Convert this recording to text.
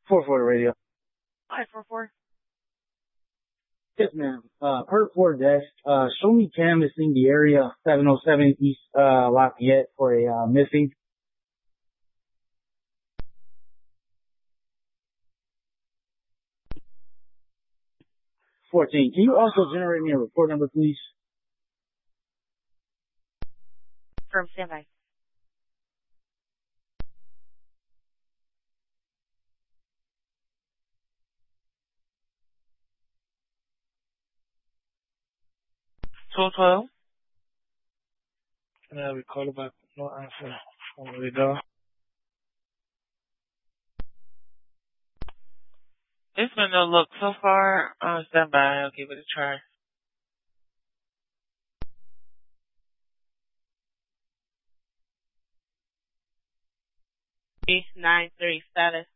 4-4 the radio. Hi, 4-4. Yes, ma'am. Per 4 desk, show me canvassing the area 707 East, Lafayette for a, missing. 14. Can you also generate me a report number, please? Firm standby. Total. And we call back. No answer from the radar. It's been no look so far. Stand by. I'll give it a try. B 9-3 status.